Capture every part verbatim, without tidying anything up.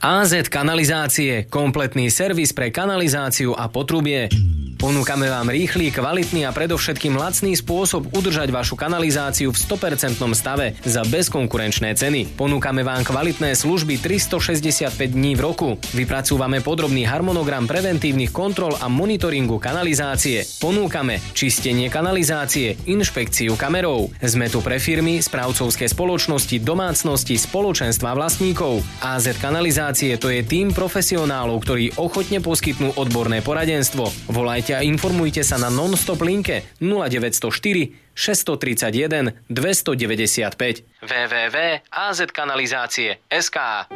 á zet Kanalizácie, kompletný servis pre kanalizáciu a potrubie. Ponúkame vám rýchly, kvalitný a predovšetkým lacný spôsob udržať vašu kanalizáciu v sto percent stave za bezkonkurenčné ceny. Ponúkame vám kvalitné služby tristošesťdesiatpäť dní v roku. Vypracúvame podrobný harmonogram preventívnych kontrol a monitoringu kanalizácie. Ponúkame čistenie kanalizácie, inšpekciu kamerov. Sme tu pre firmy, správcovské spoločnosti, domácnosti, spoločenstva vlastníkov. á zet Kanalizácie to je tím profesionálov, ktorí ochotne poskytnú odborné poradenstvo. Volajte a informujte sa na non-stop linke nula deväť nula štyri šesť tri jeden dva deväť päť w w w bodka á zet kanalizácie bodka es ká.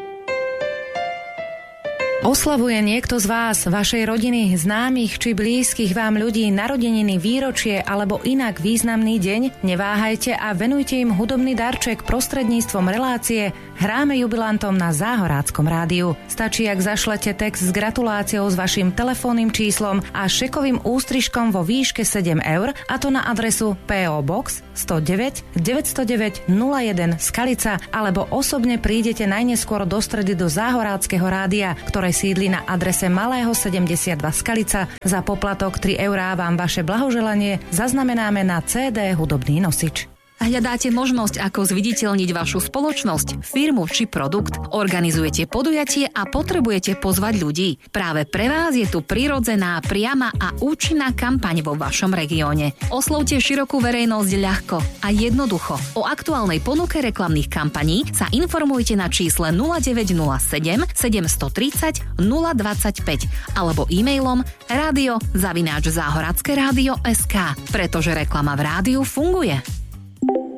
Oslavuje niekto z vás, vašej rodiny, známych či blízkych vám ľudí narodeniny, výročie alebo inak významný deň? Neváhajte a venujte im hudobný darček prostredníctvom relácie Hráme jubilantom na Záhoráckom rádiu. Stačí, ak zašlete text s gratuláciou s vašim telefónnym číslom a šekovým ústrižkom vo výške sedem eur, a to na adresu pé ó Box sto deväť deväť nula deväť nula jeden Skalica, alebo osobne prídete najneskôr do stredy do Záhoráckeho rádia, ktoré sídli na adrese Malého sedemdesiatdva Skalica. Za poplatok tri eurá vám vaše blahoželanie zaznamenáme na cé dé hudobný nosič. Hľadáte možnosť, ako zviditeľniť vašu spoločnosť, firmu či produkt? Organizujete podujatie a potrebujete pozvať ľudí? Práve pre vás je tu prirodzená, priama a účinná kampaň vo vašom regióne. Oslovte širokú verejnosť ľahko a jednoducho. O aktuálnej ponuke reklamných kampaní sa informujte na čísle nula deväť nula sedem sedem tri nula nula dvadsaťpäť alebo e-mailom radio zavináč záhoracké rádio bodka es ká, pretože reklama v rádiu funguje.